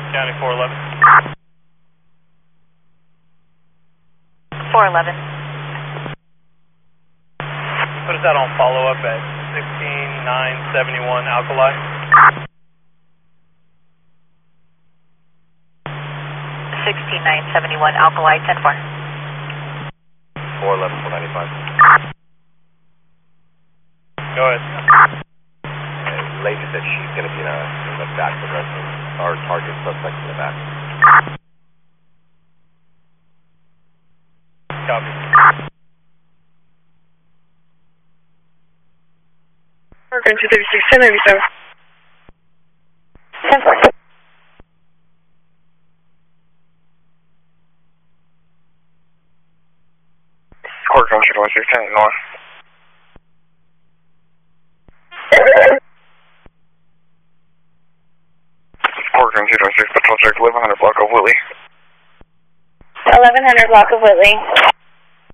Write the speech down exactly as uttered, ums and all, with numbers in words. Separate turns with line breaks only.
County four eleven.
four eleven.
Put us out on follow-up at sixteen nine seventy-one Alkali.
sixteen nine seventy-one Alkali, ten four.
four eleven, four ninety-five. Go ahead.
And lady said she's going to be in, a, in the back of the residence. Our target suspect in the back.
Copy.
Oregon two thirty-six, ten ninety-seven.
ten four.
Oregon two twenty-six, ten north. Oregon two twenty-six, patrol check eleven hundred block of Whitley.
eleven hundred block of Whitley.